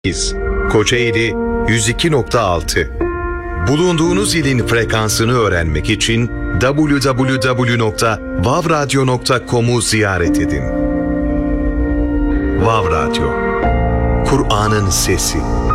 Kocaeli 102.6. Bulunduğunuz ilin frekansını öğrenmek için www.vavradyo.com'u ziyaret edin. Vav Radyo, Kur'an'ın sesi.